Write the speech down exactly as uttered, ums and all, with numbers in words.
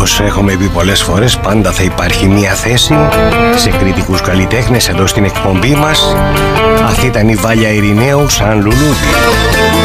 όπως έχουμε πει πολλές φορές, πάντα θα υπάρχει μία θέση σε κριτικούς καλλιτέχνες εδώ στην εκπομπή μας. Αυτή ήταν η Βάλια Ειρηναίου σαν λουλούδι.